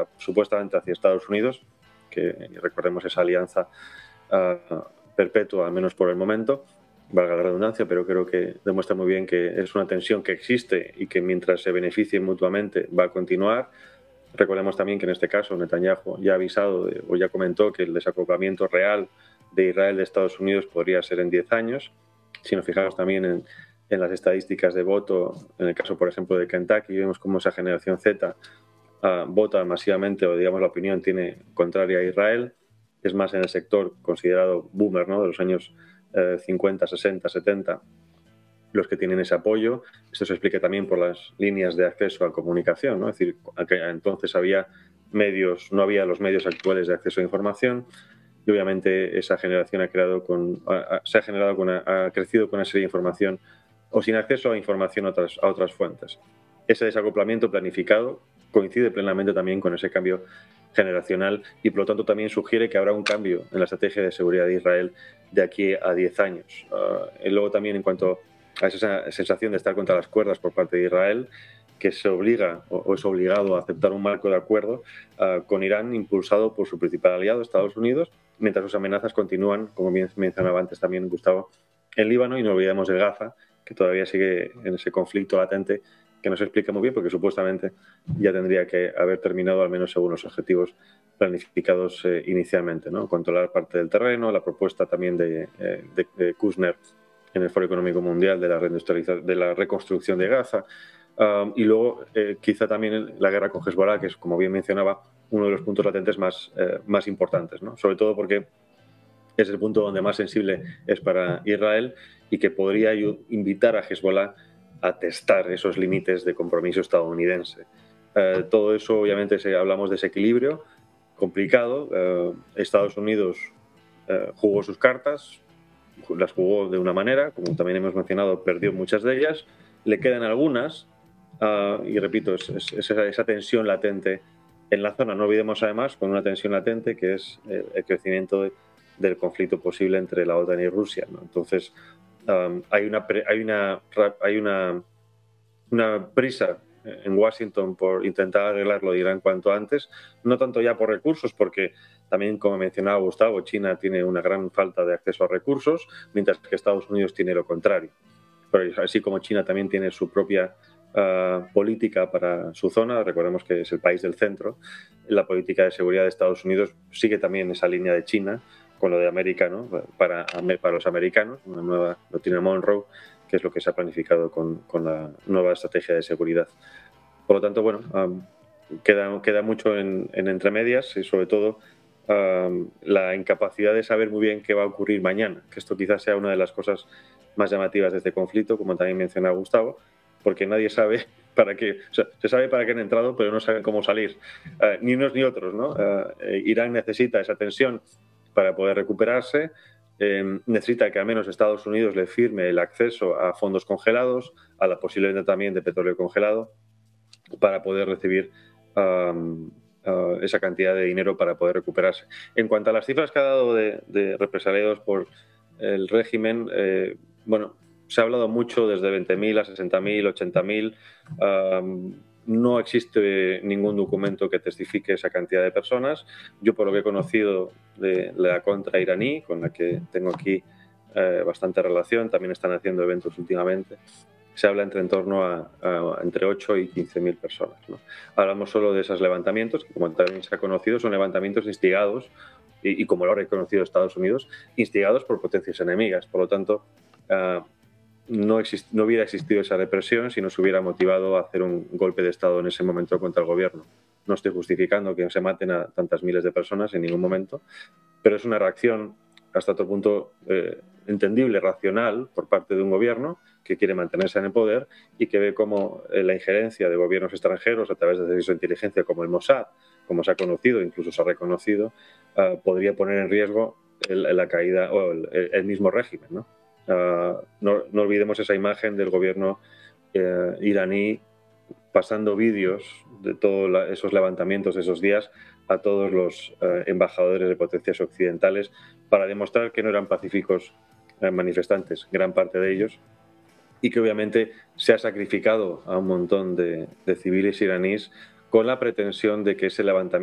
supuestamente hacia Estados Unidos, que recordemos esa alianza perpetua, al menos por el momento, valga la redundancia, pero creo que demuestra muy bien que es una tensión que existe y que mientras se beneficien mutuamente va a continuar. Recordemos también que en este caso Netanyahu ya ha avisado o ya comentó que el desacoplamiento real de Israel de Estados Unidos podría ser en 10 años. Si nos fijamos también en las estadísticas de voto, en el caso, por ejemplo, de Kentucky, vemos cómo esa generación Z vota masivamente, o digamos la opinión tiene contraria a Israel. Es más en el sector considerado boomer, ¿no?, de los años 50, 60, 70, los que tienen ese apoyo. Esto se explica también por las líneas de acceso a comunicación, ¿no? Es decir, entonces había medios, no había los medios actuales de acceso a información, y obviamente esa generación ha crecido con una serie de información o sin acceso a información a otras fuentes. Ese desacoplamiento planificado coincide plenamente también con ese cambio generacional y por lo tanto también sugiere que habrá un cambio en la estrategia de seguridad de Israel de aquí a 10 años. Y luego también en cuanto a esa sensación de estar contra las cuerdas por parte de Israel, que se obliga o es obligado a aceptar un marco de acuerdo con Irán impulsado por su principal aliado, Estados Unidos, mientras sus amenazas continúan, como bien mencionaba antes también Gustavo, en Líbano, y no olvidemos de Gaza, que todavía sigue en ese conflicto latente que no se explica muy bien porque supuestamente ya tendría que haber terminado, al menos según los objetivos planificados inicialmente, ¿no? Controlar parte del terreno, la propuesta también de Kushner en el Foro Económico Mundial de la reconstrucción de Gaza, y luego quizá también la guerra con Hezbollah, que es, como bien mencionaba, uno de los puntos latentes más importantes, ¿no? Sobre todo porque es el punto donde más sensible es para Israel y que podría invitar a Hezbollah a testar esos límites de compromiso estadounidense. Todo eso, obviamente, hablamos de ese equilibrio complicado. Estados Unidos jugó sus cartas, las jugó de una manera, como también hemos mencionado, perdió muchas de ellas, le quedan algunas, y repito, es esa tensión latente en la zona. No olvidemos además con una tensión latente que es el crecimiento del conflicto posible entre la OTAN y Rusia, ¿no? Entonces, hay una prisa en Washington por intentar arreglarlo de Irán cuanto antes, no tanto ya por recursos, porque también, como mencionaba Gustavo, China tiene una gran falta de acceso a recursos, mientras que Estados Unidos tiene lo contrario. Pero así como China también tiene su propia política para su zona, recordemos que es el país del centro, la política de seguridad de Estados Unidos sigue también esa línea de China, con lo de América, ¿no?, para los americanos, una nueva doctrina Monroe, que es lo que se ha planificado con la nueva estrategia de seguridad. Por lo tanto, bueno, queda mucho en entremedias y sobre todo la incapacidad de saber muy bien qué va a ocurrir mañana, que esto quizás sea una de las cosas más llamativas de este conflicto, como también mencionaba Gustavo, porque nadie sabe para qué, o sea, se sabe para qué han entrado, pero no saben cómo salir, ni unos ni otros, ¿no? Irán necesita esa tensión para poder recuperarse, necesita que al menos Estados Unidos le firme el acceso a fondos congelados, a la posible venta también de petróleo congelado, para poder recibir esa cantidad de dinero para poder recuperarse. En cuanto a las cifras que ha dado de represaliados por el régimen, bueno, se ha hablado mucho desde 20.000 a 60.000, 80.000. No existe ningún documento que testifique esa cantidad de personas. Yo, por lo que he conocido de la contra iraní, con la que tengo aquí bastante relación, también están haciendo eventos últimamente, se habla en torno a entre 8 y 15.000 personas, ¿no? Hablamos solo de esos levantamientos, que como también se ha conocido, son levantamientos instigados, y como lo ha reconocido Estados Unidos, instigados por potencias enemigas. Por lo tanto, no hubiera existido esa represión si no se hubiera motivado a hacer un golpe de Estado en ese momento contra el gobierno. No estoy justificando que se maten a tantas miles de personas en ningún momento, pero es una reacción hasta otro punto entendible, racional, por parte de un gobierno que quiere mantenerse en el poder y que ve cómo la injerencia de gobiernos extranjeros a través de servicios de inteligencia como el Mossad, como se ha conocido, incluso se ha reconocido, podría poner en riesgo la caída o el mismo régimen, ¿no? No olvidemos esa imagen del gobierno iraní pasando vídeos de todos esos levantamientos de esos días a todos los embajadores de potencias occidentales para demostrar que no eran pacíficos manifestantes, gran parte de ellos, y que obviamente se ha sacrificado a un montón de civiles iraníes con la pretensión de que ese levantamiento